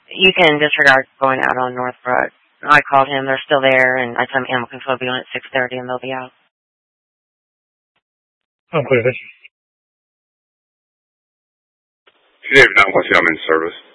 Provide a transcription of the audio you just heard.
You can disregard going out on Northbrook. I called him. They're still there, and I told him animal control will be on at 6:30, and they'll be out. I'm clear. Thank you. Dave 917, I'm in service.